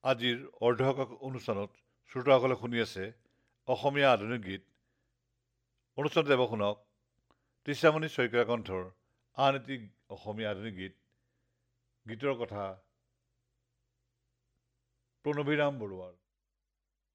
আজিৰ অৰ্ধশক অনুষ্ঠানত শ্ৰোতাসকলে শুনি আছে অসমীয়া আধুনিক গীত। অনুষ্ঠানত যাব শুনক তৃষামণি শইকীয়া কণ্ঠৰ আন এটি অসমীয়া আধুনিক গীত। গীতৰ কথা প্ৰণৱীৰাম বৰুৱাৰ।